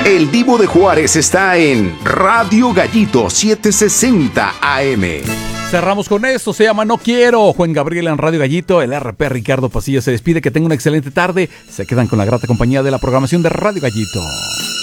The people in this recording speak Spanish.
El Divo de Juárez está en Radio Gallito 760 AM. Cerramos con esto, se llama No Quiero. Juan Gabriel en Radio Gallito, el RP Ricardo Pasillo se despide, que tenga una excelente tarde. Se quedan con la grata compañía de la programación de Radio Gallito.